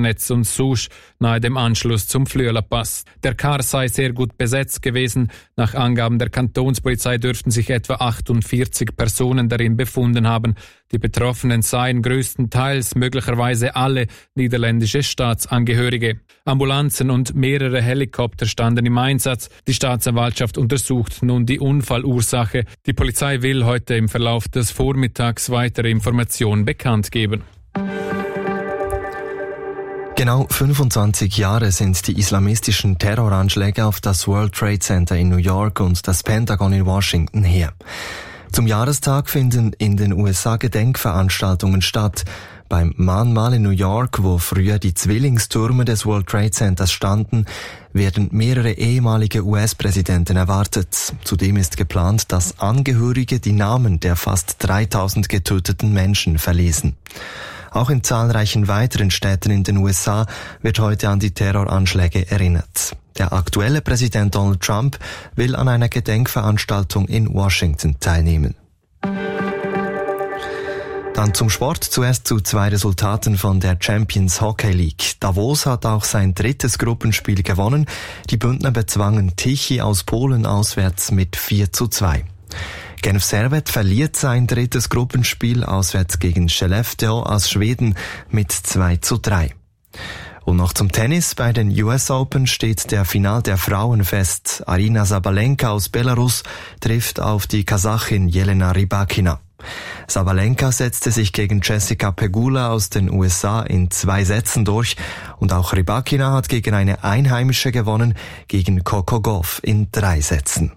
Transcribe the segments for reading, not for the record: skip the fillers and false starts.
Netz und Souche nahe dem Anschluss zum Flüelerpass. Der Kar sei sehr gut besetzt gewesen. Nach Angaben der Kantonspolizei dürften sich etwa 48 Personen darin befunden haben. Die Betroffenen seien größtenteils möglicherweise alle niederländische Staatsangehörige. Ambulanzen und mehrere Helikopter standen im Einsatz. Die Staatsanwaltschaft untersucht nun die Unfallursache. Die Polizei will heute im Verlauf des Vormittags weitere Informationen bekannt geben. Genau 25 Jahre sind die islamistischen Terroranschläge auf das World Trade Center in New York und das Pentagon in Washington her. Zum Jahrestag finden in den USA Gedenkveranstaltungen statt. Beim Mahnmal in New York, wo früher die Zwillingstürme des World Trade Centers standen, werden mehrere ehemalige US-Präsidenten erwartet. Zudem ist geplant, dass Angehörige die Namen der fast 3000 getöteten Menschen verlesen. Auch in zahlreichen weiteren Städten in den USA wird heute an die Terroranschläge erinnert. Der aktuelle Präsident Donald Trump will an einer Gedenkveranstaltung in Washington teilnehmen. Dann zum Sport. Zuerst zu 2 Resultaten von der Champions Hockey League. Davos hat auch sein 3. Gruppenspiel gewonnen. Die Bündner bezwangen Tichy aus Polen auswärts mit 4:2. Genf Servette verliert sein 3. Gruppenspiel auswärts gegen Skellefteå aus Schweden mit 2:3. Und noch zum Tennis. Bei den US Open steht der Final der Frauen fest. Aryna Sabalenka aus Belarus trifft auf die Kasachin Jelena Rybakina. Sabalenka setzte sich gegen Jessica Pegula aus den USA in 2 Sätzen durch und auch Rybakina hat gegen eine Einheimische gewonnen, gegen Coco Gauff in 3 Sätzen.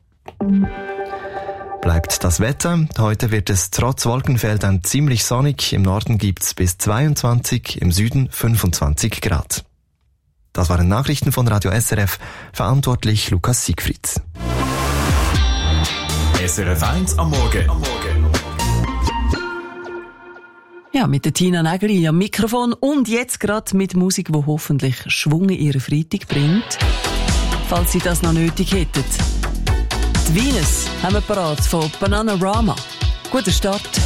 Bleibt das Wetter. Heute wird es trotz Wolkenfeldern ziemlich sonnig. Im Norden gibt's bis 22, im Süden 25 Grad. Das waren Nachrichten von Radio SRF. Verantwortlich Lukas Siegfried. SRF 1 am Morgen. Ja, mit der Tina Nägeli am Mikrofon und jetzt gerade mit Musik, die hoffentlich Schwung in ihren Freitag bringt, falls Sie das noch nötig hätten. Die Venus haben wir parat von Bananarama. Guter Start.